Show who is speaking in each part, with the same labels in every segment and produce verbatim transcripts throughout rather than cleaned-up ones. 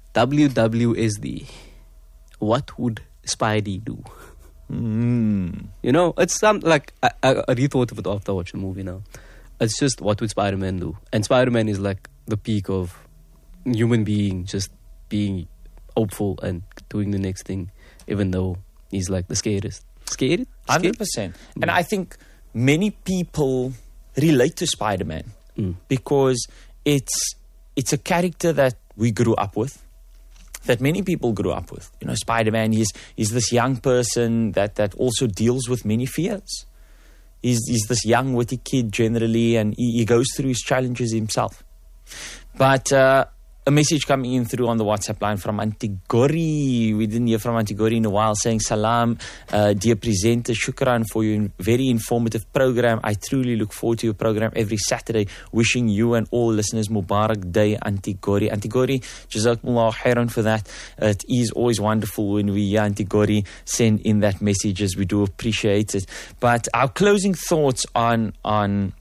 Speaker 1: W W S D. What would Spidey do?
Speaker 2: Mm.
Speaker 1: You know, it's some like I, I, I rethought of it after watching the movie now. It's just, what would Spider-Man do? And Spider-Man is like the peak of human being, just being hopeful and doing the next thing, even though he's like the scariest. Scared?
Speaker 2: one hundred percent. And I think many people relate to Spider-Man
Speaker 1: Mm.
Speaker 2: because it's it's a character that we grew up with, that many people grew up with. You know, Spider-Man, he's, he's this young person that, that also deals with many fears. He's, he's this young, witty kid generally, and he, he goes through his challenges himself. But uh, a message coming in through on the WhatsApp line from Auntie Gori. We didn't hear from Auntie Gori in a while, saying, Salam, uh, dear presenter, shukran for your very informative program. I truly look forward to your program every Saturday. Wishing you and all listeners Mubarak Day, Auntie Gori. Auntie Gori, Jazakumullah khairan for that. Uh, it is always wonderful when we hear Auntie Gori send in that messages. We do appreciate it. But our closing thoughts on on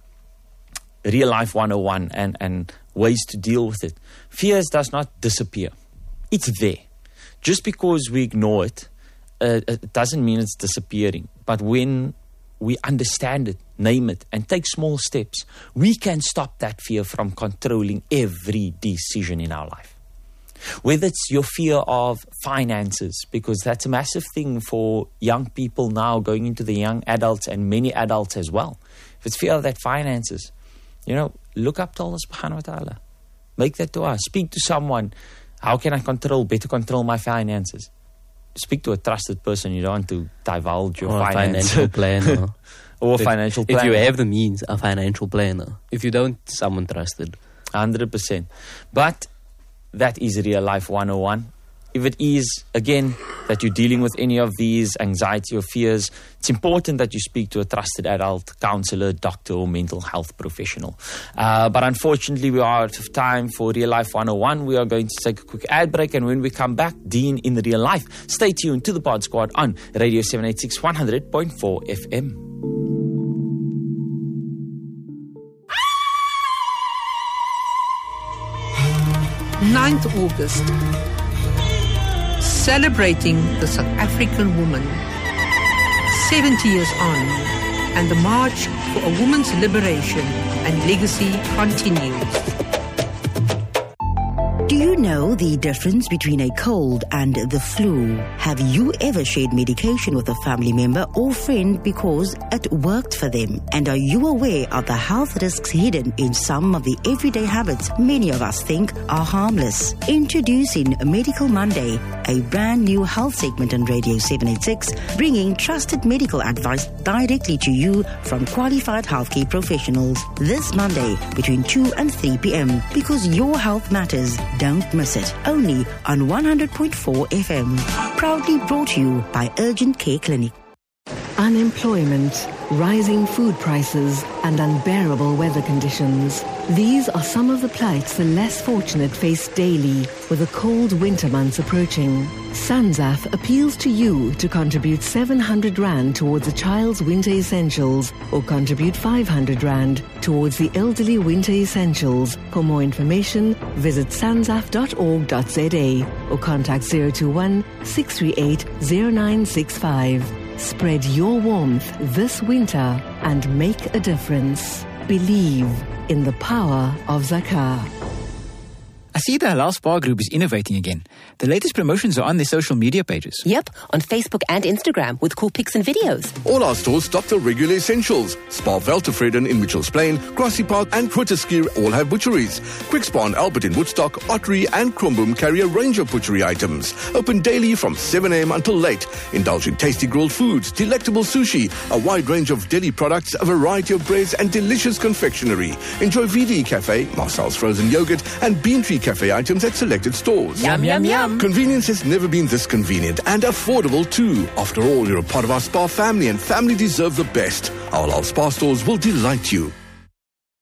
Speaker 2: Real Life one oh one and, and ways to deal with it. Fears does not disappear. It's there. Just because we ignore it, uh, it doesn't mean it's disappearing. But when we understand it, name it, and take small steps, we can stop that fear from controlling every decision in our life. Whether it's your fear of finances, because that's a massive thing for young people now going into the young adults and many adults as well. If it's fear of that finances, you know, look up to Allah subhanahu wa ta'ala. Make that dua. Speak to someone. How can I control, better control my finances? Speak to a trusted person. You don't want to divulge your
Speaker 1: or a
Speaker 2: finance.
Speaker 1: financial planner.
Speaker 2: or a
Speaker 1: if,
Speaker 2: financial planner.
Speaker 1: If you have the means, a financial planner. If you don't, someone trusted.
Speaker 2: one hundred percent. But that is Real Life one oh one. If it is, again, that you're dealing with any of these anxiety or fears, it's important that you speak to a trusted adult, counselor, doctor, or mental health professional. Uh, but unfortunately, we are out of time for Real Life one oh one. We are going to take a quick ad break, and when we come back, Dean in the Real Life. Stay tuned to the Pod Squad on Radio seven eighty-six, one hundred point four F M.
Speaker 3: ninth of August. Celebrating the South African woman. seventy years on, and the march for a woman's liberation and legacy continues.
Speaker 4: Do you know the difference between a cold and the flu? Have you ever shared medication with a family member or friend because it worked for them? And are you aware of the health risks hidden in some of the everyday habits many of us think are harmless? Introducing Medical Monday, a brand new health segment on Radio seven eighty-six, bringing trusted medical advice directly to you from qualified healthcare professionals. This Monday between two and three p.m. because your health matters. Don't miss it. Only on one hundred point four F M. Proudly brought to you by Urgent Care Clinic.
Speaker 5: Unemployment, rising food prices, and unbearable weather conditions. These are some of the plights the less fortunate face daily with the cold winter months approaching. Sanzaf appeals to you to contribute seven hundred rand towards a child's winter essentials or contribute five hundred rand towards the elderly winter essentials. For more information, visit sanzaf dot org dot z a or contact zero two one, six three eight, zero nine six five. Spread your warmth this winter and make a difference. Believe in the power of Zakah.
Speaker 6: I see the Halal Spa Group is innovating again. The latest promotions are on their social media pages.
Speaker 7: Yep, on Facebook and Instagram with cool pics and videos.
Speaker 8: All our stores stock the regular essentials. Spa Veltevreden in Mitchells Plain, Grassy Park and Grooteskier all have butcheries. Quick Spa and Albert in Woodstock, Ottery and Kromboom carry a range of butchery items. Open daily from seven a.m. until late. Indulge in tasty grilled foods, delectable sushi, a wide range of deli products, a variety of breads and delicious confectionery. Enjoy V D Cafe, Marcel's frozen yogurt and Bean Tree Cafe items at selected stores.
Speaker 7: Yum, yum, yum.
Speaker 8: Convenience has never been this convenient and affordable too. After all, you're a part of our spa family and family deserve the best. Our Halal Spa stores will delight you.